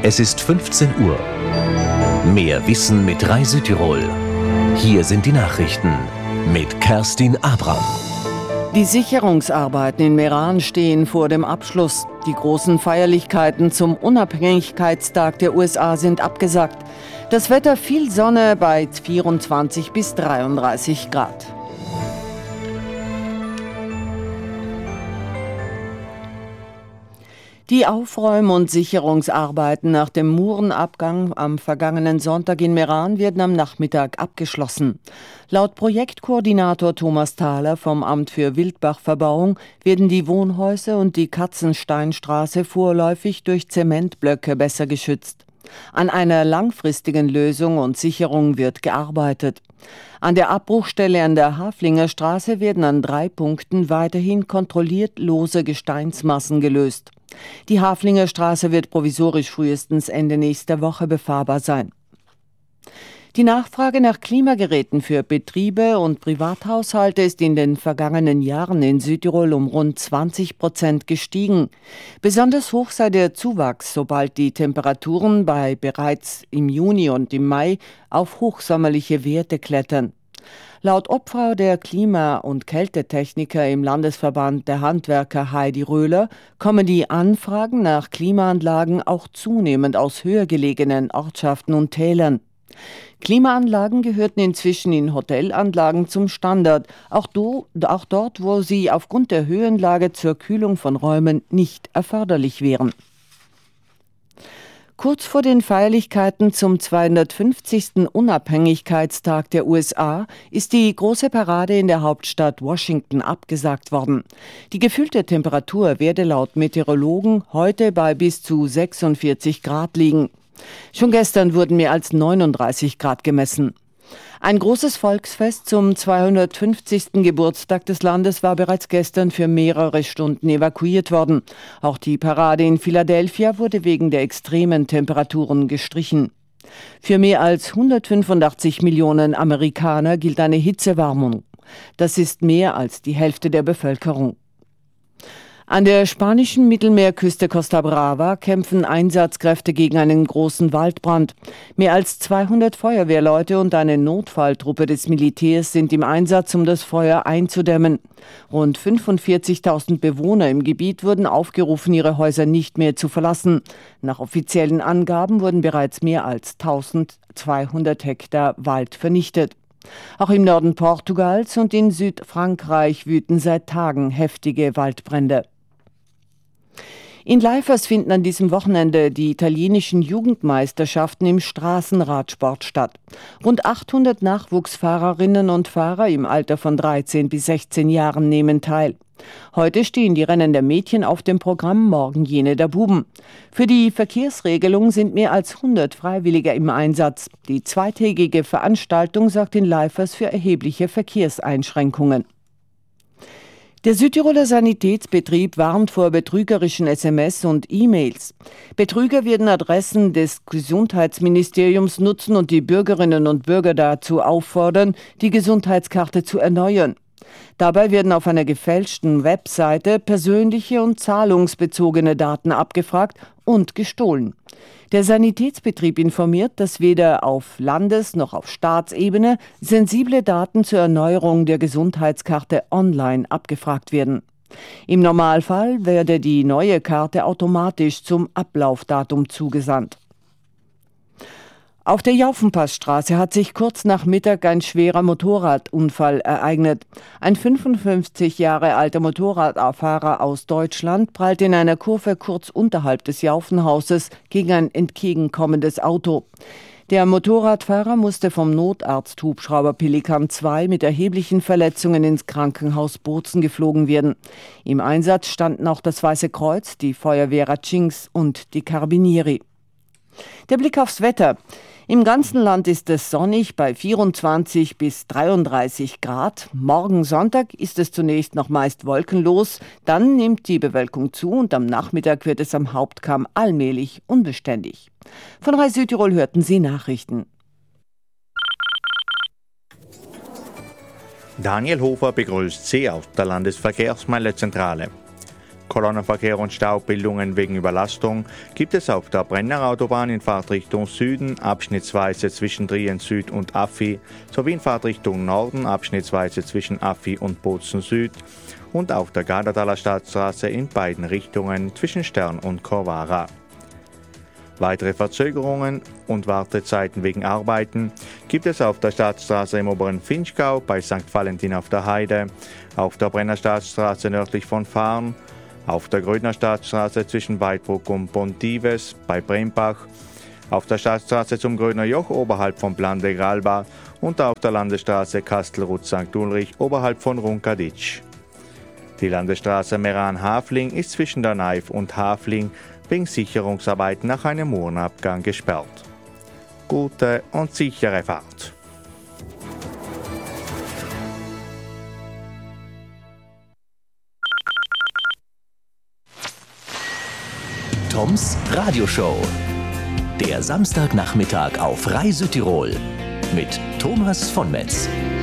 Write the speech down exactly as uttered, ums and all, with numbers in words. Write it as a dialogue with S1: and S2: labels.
S1: Es ist fünfzehn Uhr. Mehr Wissen mit Rai Südtirol. Hier sind die Nachrichten mit Kerstin Abram.
S2: Die Sicherungsarbeiten in Meran stehen vor dem Abschluss. Die großen Feierlichkeiten zum Unabhängigkeitstag der U S A sind abgesagt. Das Wetter viel Sonne bei vierundzwanzig bis dreiunddreißig Grad. Die Aufräum- und Sicherungsarbeiten nach dem Murenabgang am vergangenen Sonntag in Meran werden am Nachmittag abgeschlossen. Laut Projektkoordinator Thomas Thaler vom Amt für Wildbachverbauung werden die Wohnhäuser und die Katzensteinstraße vorläufig durch Zementblöcke besser geschützt. An einer langfristigen Lösung und Sicherung wird gearbeitet. An der Abbruchstelle an der Haflinger Straße werden an drei Punkten weiterhin kontrolliert lose Gesteinsmassen gelöst. Die Haflinger Straße wird provisorisch frühestens Ende nächster Woche befahrbar sein. Die Nachfrage nach Klimageräten für Betriebe und Privathaushalte ist in den vergangenen Jahren in Südtirol um rund zwanzig Prozent gestiegen. Besonders hoch sei der Zuwachs, sobald die Temperaturen bei bereits im Juni und im Mai auf hochsommerliche Werte klettern. Laut Obfrau der Klima- und Kältetechniker im Landesverband der Handwerker Heidi Röhler kommen die Anfragen nach Klimaanlagen auch zunehmend aus höher gelegenen Ortschaften und Tälern. Klimaanlagen gehörten inzwischen in Hotelanlagen zum Standard, auch, do, auch dort, wo sie aufgrund der Höhenlage zur Kühlung von Räumen nicht erforderlich wären. Kurz vor den Feierlichkeiten zum zweihundertfünfzigsten Unabhängigkeitstag der U S A ist die große Parade in der Hauptstadt Washington abgesagt worden. Die gefühlte Temperatur werde laut Meteorologen heute bei bis zu sechsundvierzig Grad liegen. Schon gestern wurden mehr als neununddreißig Grad gemessen. Ein großes Volksfest zum zweihundertfünfzigsten Geburtstag des Landes war bereits gestern für mehrere Stunden evakuiert worden. Auch die Parade in Philadelphia wurde wegen der extremen Temperaturen gestrichen. Für mehr als hundertfünfundachtzig Millionen Amerikaner gilt eine Hitzewarnung. Das ist mehr als die Hälfte der Bevölkerung. An der spanischen Mittelmeerküste Costa Brava kämpfen Einsatzkräfte gegen einen großen Waldbrand. Mehr als zweihundert Feuerwehrleute und eine Notfalltruppe des Militärs sind im Einsatz, um das Feuer einzudämmen. Rund fünfundvierzigtausend Bewohner im Gebiet wurden aufgerufen, ihre Häuser nicht mehr zu verlassen. Nach offiziellen Angaben wurden bereits mehr als eintausendzweihundert Hektar Wald vernichtet. Auch im Norden Portugals und in Südfrankreich wüten seit Tagen heftige Waldbrände. In Leifers finden an diesem Wochenende die italienischen Jugendmeisterschaften im Straßenradsport statt. Rund achthundert Nachwuchsfahrerinnen und Fahrer im Alter von dreizehn bis sechzehn Jahren nehmen teil. Heute stehen die Rennen der Mädchen auf dem Programm, morgen jene der Buben. Für die Verkehrsregelung sind mehr als hundert Freiwillige im Einsatz. Die zweitägige Veranstaltung sorgt in Leifers für erhebliche Verkehrseinschränkungen. Der Südtiroler Sanitätsbetrieb warnt vor betrügerischen S M S und E-Mails. Betrüger werden Adressen des Gesundheitsministeriums nutzen und die Bürgerinnen und Bürger dazu auffordern, die Gesundheitskarte zu erneuern. Dabei werden auf einer gefälschten Webseite persönliche und zahlungsbezogene Daten abgefragt und gestohlen. Der Sanitätsbetrieb informiert, dass weder auf Landes- noch auf Staatsebene sensible Daten zur Erneuerung der Gesundheitskarte online abgefragt werden. Im Normalfall werde die neue Karte automatisch zum Ablaufdatum zugesandt. Auf der Jaufenpassstraße hat sich kurz nach Mittag ein schwerer Motorradunfall ereignet. Ein fünfundfünfzig Jahre alter Motorradfahrer aus Deutschland prallte in einer Kurve kurz unterhalb des Jaufenhauses gegen ein entgegenkommendes Auto. Der Motorradfahrer musste vom Notarzthubschrauber Pelikan zwei mit erheblichen Verletzungen ins Krankenhaus Bozen geflogen werden. Im Einsatz standen auch das Weiße Kreuz, die Feuerwehr Ratschings und die Carabinieri. Der Blick aufs Wetter. Im ganzen Land ist es sonnig bei vierundzwanzig bis dreiunddreißig Grad. Morgen Sonntag ist es zunächst noch meist wolkenlos, dann nimmt die Bewölkung zu und am Nachmittag wird es am Hauptkamm allmählich unbeständig. Von Rai Südtirol hörten Sie Nachrichten.
S3: Daniel Hofer begrüßt Sie aus der Landesverkehrsmeilezentrale. Kolonnenverkehr und Staubildungen wegen Überlastung gibt es auf der Brenner Autobahn in Fahrtrichtung Süden abschnittsweise zwischen Trien Süd und Affi sowie in Fahrtrichtung Norden abschnittsweise zwischen Affi und Bozen Süd und auf der Gardertaler Stadtstraße in beiden Richtungen zwischen Stern und Corvara. Weitere Verzögerungen und Wartezeiten wegen Arbeiten gibt es auf der Stadtstraße im oberen Vinschgau bei Sankt Valentin auf der Heide, auf der Brenner Stadtstraße nördlich von Farn, auf der Grödner Stadtstraße zwischen Weidbruck und Pontives bei Brembach, auf der Stadtstraße zum Grödner Joch oberhalb von Plan de Gralba und auf der Landesstraße Kastelruth Sankt Ulrich oberhalb von Runkaditsch. Die Landesstraße Meran-Hafling ist zwischen der Naif und Hafling wegen Sicherungsarbeiten nach einem Murenabgang gesperrt. Gute und sichere Fahrt.
S1: Toms Radioshow. Der Samstagnachmittag auf Rai Südtirol mit Thomas von Metz.